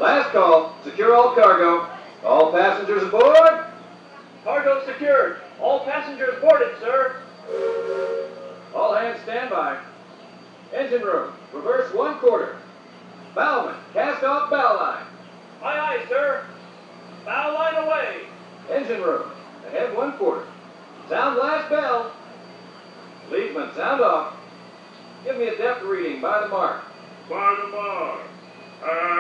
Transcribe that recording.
Last call. Secure all cargo. All passengers aboard. Cargo secured. All passengers boarded, sir. All hands stand by. Engine room. Reverse 1/4. Bowman, cast off bow line. Aye, aye, sir. Bow line away. Engine room. Ahead 1/4. Sound last bell. Leadsman, sound off. Give me a depth reading by the mark. By the mark.